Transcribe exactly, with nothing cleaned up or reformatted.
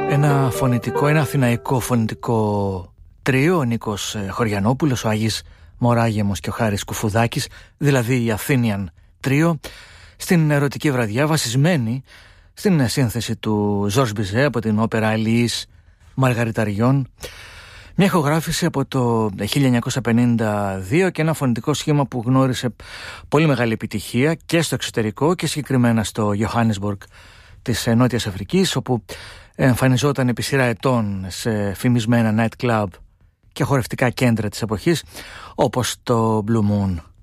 Ένα φωνητικό, ένα αθηναϊκό φωνητικό τρίο, ο Νίκος Χωριανόπουλος, ο Άγης Μωράγεμος και ο Χάρης Κουφουδάκης, δηλαδή η Athenian Trio, στην ερωτική βραδιά, βασισμένη στην σύνθεση του Ζορζ Μπιζέ από την όπερα Ελίης Μαργαριταριών, μια ηχογράφηση από το χίλια εννιακόσια πενήντα δύο και ένα φωνητικό σχήμα που γνώρισε πολύ μεγάλη επιτυχία και στο εξωτερικό και συγκεκριμένα στο Johannesburg της Νότιας Αφρικής, όπου εμφανιζόταν επί σειρά ετών σε φημισμένα night club και χορευτικά κέντρα της εποχής, όπως το Blue Moon.